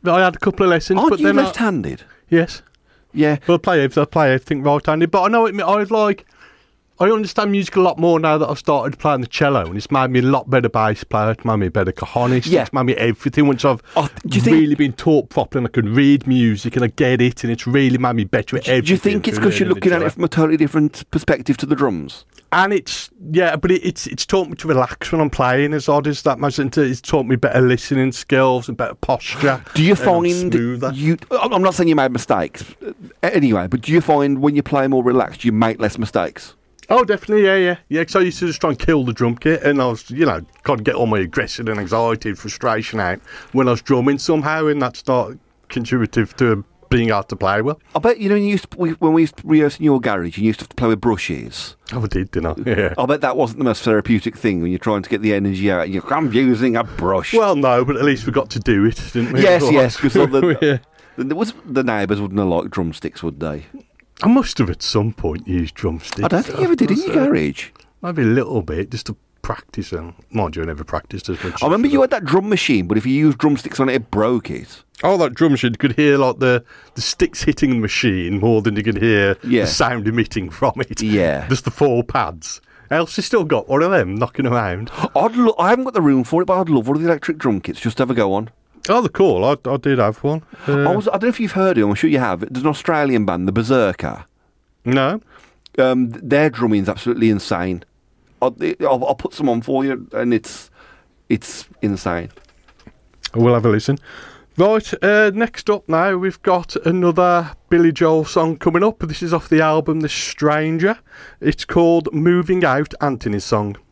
I had a couple of lessons. Aren't but you then left-handed? Yes. Yeah. Well, I play everything right-handed, but I know I understand music a lot more now that I've started playing the cello, and it's made me a lot better bass player, it's made me a better cajonist, Yeah. it's made me everything once I've really been taught properly and I can read music and I get it, and it's really made me better at everything. Do you think it's because you're looking at it from a totally different perspective to the drums? And it's taught me to relax when I'm playing, as odd as that might sound. It's taught me better listening skills and better posture. Do you find smoother. I'm not saying you made mistakes anyway, but do you find when you play more relaxed, you make less mistakes? Oh, definitely, yeah. Because I used to just try and kill the drum kit, and I was, kind of get all my aggression and anxiety and frustration out when I was drumming somehow, and that's not contributive to being able to play well. I bet, when we used to rehearse in your garage, you used to have to play with brushes. Oh, I did, didn't I? Yeah. I bet that wasn't the most therapeutic thing when you're trying to get the energy out. I'm using a brush. Well, no, but at least we got to do it, didn't we? Yes, because Yeah. the neighbours wouldn't have liked drumsticks, would they? I must have at some point used drumsticks. I don't think you ever did in your garage. Maybe a little bit, just to practice them. Mind you, I never practiced as much. I remember you had that drum machine, but if you used drumsticks on it, it broke it. Oh, that drum machine, you could hear like the sticks hitting the machine more than you could hear the sound emitting from it. Yeah. Just the 4 pads. Else you still got one of them knocking around. I haven't got the room for it, but I'd love one of the electric drum kits just to have a go on. Oh, they're cool. I did have one. I don't know if you've heard of them. I'm sure you have. There's an Australian band, the Berserker. No. Their drumming's absolutely insane. I'll put some on for you, and it's insane. We'll have a listen. Right, next up now, we've got another Billy Joel song coming up. This is off the album The Stranger. It's called Moving Out, Anthony's song.